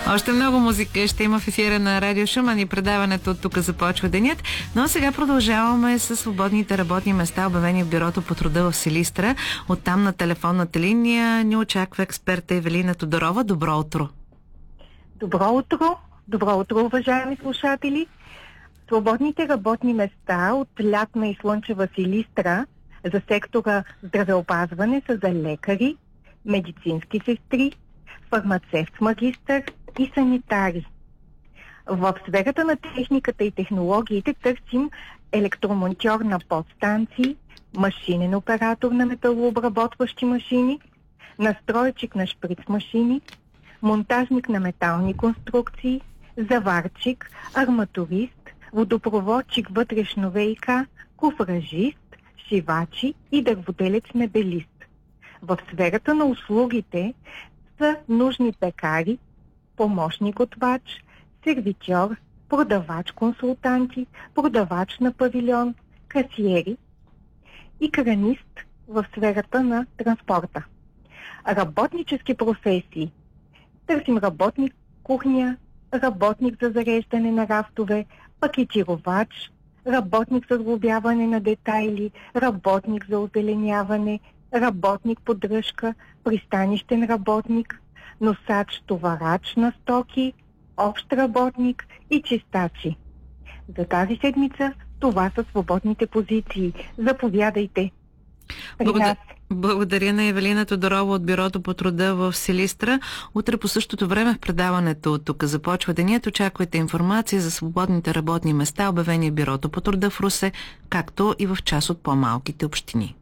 Още много музика ще има в ефира на Радио Шумен и предаването от тук започва денят. Но сега продължаваме с свободните работни места, обявени в Бюрото по труда в Силистра. Оттам на телефонната линия ни очаква експерта Евелина Тодорова. Добро утро! Добро утро! Добро утро, уважаеми слушатели! Свободните работни места от лятна и слънчева Силистра за сектора здравеопазване са за лекари, медицински сестри, фармацевт магистър и санитари. В сферата на техниката и технологиите търсим електромонтьор на подстанции, машинен оператор на металообработващи машини, настройчик на шприц машини, монтажник на метални конструкции, заварчик, арматурист, водопроводчик вътрешно ВиК, куфражист, шивачи и дърводелец-мебелист. В сферата на услугите са нужни пекари, помощник-готвач, сервитьор, продавач-консултанти, продавач на павилион, касиери и кранист в сферата на транспорта. Работнически професии. Търсим работник кухня, работник за зареждане на рафтове, пакетировач, работник за сглобяване на детайли, работник за озеленяване, работник поддръжка, пристанищен работник, носач, товарач на стоки, общ работник и чистачи. За тази седмица това са свободните позиции. Заповядайте. Благодаря на Евелина Тодорова от Бюрото по труда в Силистра. Утре по същото време в предаването от тук започва денят. Очаквайте информация за свободните работни места, обявени в Бюрото по труда в Русе, както и в част от по-малките общини.